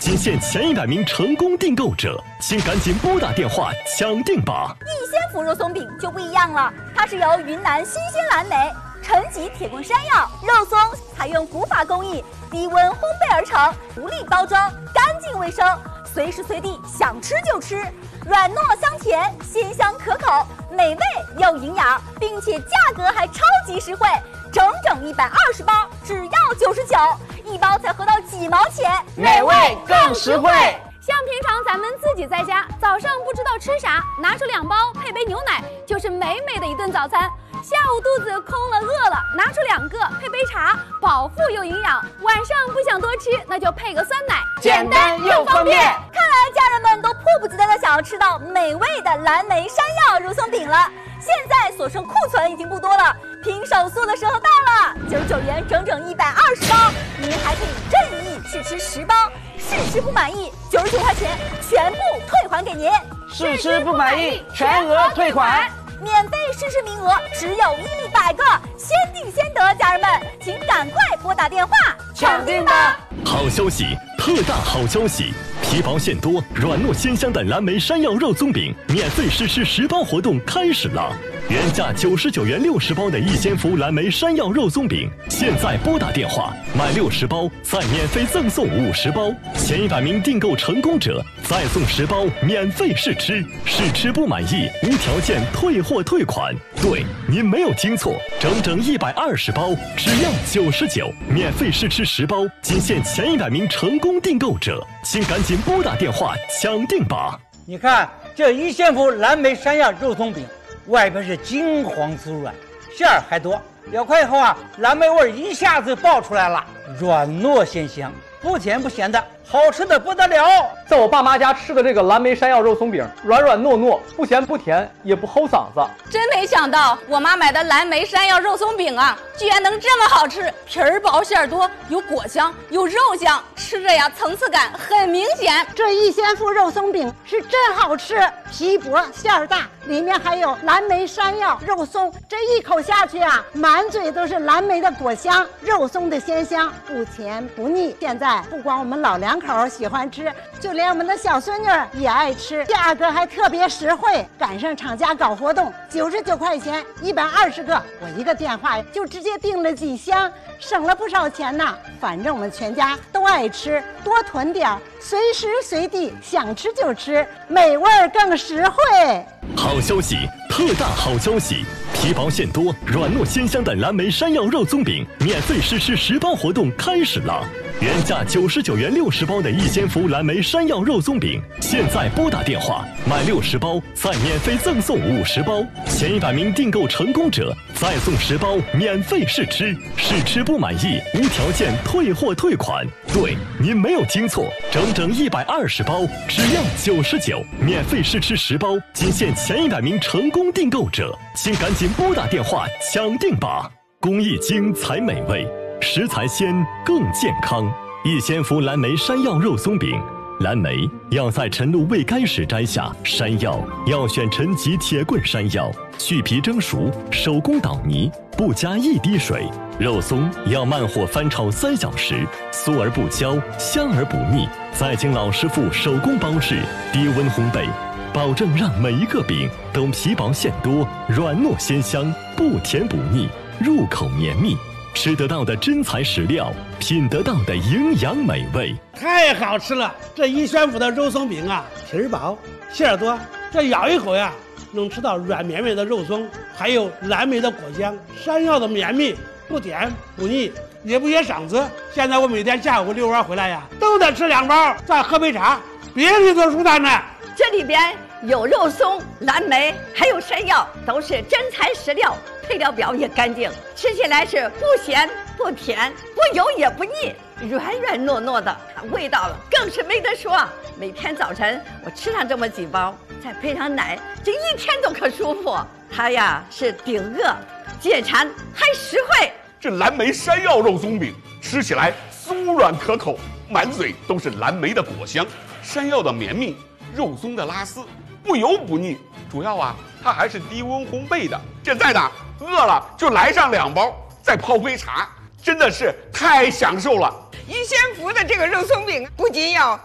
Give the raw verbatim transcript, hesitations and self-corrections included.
仅限前一百名成功订购者，请赶紧拨打电话抢定吧！ 逸仙福肉松饼就不一样了，它是由云南新鲜蓝莓、陈吉铁棍山药肉松采用古法工艺，低温烘焙而成，独立包装，干净卫生，随时随地想吃就吃，软糯香甜，鲜香可口，美味又营养，并且价格还超级实惠，整整一百二十包，只要九十九，一包才合到几毛钱， 美味更实惠。 像平常咱们自己在家，早上不知道吃啥，拿出两包配杯牛奶，就是美美的一顿早餐。下午肚子空了饿了，拿出两个配杯茶，饱腹又营养。晚上不想多吃，那就配个酸奶， 简单又方便。 看来家人们都迫不及待的想要吃到美味的蓝莓山药肉松饼了。现在所剩库存已经不多了，拼手速的时候到了，九十九元整整一百二十包，您还可以任意试吃十包，试吃不满意九十九块钱全部退还给您， 试吃不满意全额退款。 免费试吃名额只有一百个，先订先得，家人们，请赶快拨打电话抢订吧！ 好消息，特大好消息！皮薄馅多、软糯鲜香的蓝莓山药肉松饼免费试吃十包活动开始了！原价九十九元六十包的逸仙福蓝莓山药肉松饼，现在拨打电话买六十包，再免费赠送五十包，前一百名订购成功者再送十包免费试吃，试吃不满意无条件退货退款。对，您没有听错，整整一百二十包，只要九十九，免费试吃十包，仅限前一百名成功订购者，请赶紧拨打电话抢订吧！ 你看这逸仙福蓝莓山药肉松饼，外边是金黄酥软，馅儿还多，咬开以后啊，蓝莓味一下子爆出来了，软糯鲜香，不甜不咸的，好吃的不得了。 在我爸妈家吃的这个蓝莓山药肉松饼，软软糯糯，不咸不甜，也不齁嗓子。 真没想到我妈买的蓝莓山药肉松饼啊，居然能这么好吃，皮儿薄馅儿多，有果香有肉香，吃着呀层次感很明显。 这逸仙福肉松饼是真好吃，皮薄馅儿大，里面还有蓝莓山药肉松，这一口下去啊，满嘴都是蓝莓的果香，肉松的鲜香，不甜不腻。现在不光我们老两口喜欢吃，就连我们的小孙女也爱吃，价格还特别实惠，赶上厂家搞活动，九十九块钱一百二十个，我一个电话就直接订了几箱，省了不少钱呢。反正我们全家都爱吃，多囤点，随时随地想吃就吃，美味更实惠。 好消息，特大好消息！皮薄馅多、软糯鲜香的蓝莓山药肉松饼免费试吃十包活动开始了！原价九十九元六十包的逸仙福蓝莓山药肉松饼，现在拨打电话买六十包，再免费赠送五十包，前一百名订购成功者再送十包免费试吃，试吃不满意无条件退货退款。对，您没有听错，整整一百二十包，只要九十九，免费试吃十包，仅限前一百名成功订购者，请赶紧拨打电话抢订吧！工艺精才美味，食材鲜更健康。逸仙福蓝莓山药肉松饼，蓝莓要在晨露未干时摘下，山药要选陈吉铁棍山药，去皮蒸熟，手工捣泥，不加一滴水。肉松要慢火翻炒三小时，酥而不焦，香而不腻，再经老师傅手工包制，低温烘焙，保证让每一个饼都皮薄馅多，软糯鲜香，不甜不腻，入口绵密，吃得到的真材实料，品得到的营养美味， 太好吃了！这逸仙福的肉松饼啊，皮儿薄，馅儿多，这咬一口呀，能吃到软绵绵的肉松，还有蓝莓的果香，山药的绵密，不甜不腻，也不噎嗓子。现在我每天下午遛弯回来呀，都得吃两包，再喝杯茶，别提多舒坦了。 这里边有肉松、蓝莓，还有山药，都是真材实料，配料表也干净，吃起来是不咸不甜，不油也不腻，软软糯糯的，味道更是没得说。每天早晨我吃上这么几包，再配上奶，这一天都可舒服。它呀是顶饿、解馋还实惠。 这蓝莓山药肉松饼吃起来酥软可口，满嘴都是蓝莓的果香，山药的绵密，肉松的拉丝，不油不腻。主要啊，它还是低温烘焙的。现在呢，饿了就来上两包，再泡杯茶，真的是太享受了。 逸仙福的这个肉松饼不仅要